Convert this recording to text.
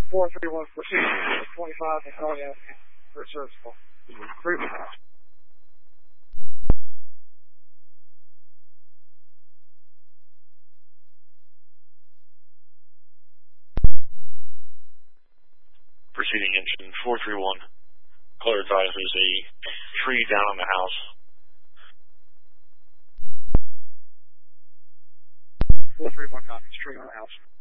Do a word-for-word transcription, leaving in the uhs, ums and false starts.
four three one proceed twenty-five and call you for a service call. Three. Proceeding engine four three one. Caller advised there's a tree down on the house. four three one copies, tree on the house.